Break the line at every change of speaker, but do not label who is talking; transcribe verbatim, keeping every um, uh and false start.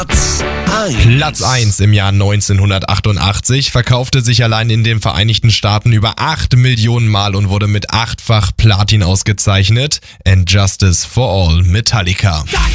Platz eins im Jahr neunzehnhundertachtundachtzig, verkaufte sich allein in den Vereinigten Staaten über acht Millionen Mal und wurde mit achtfach Platin ausgezeichnet. And Justice for All, Metallica.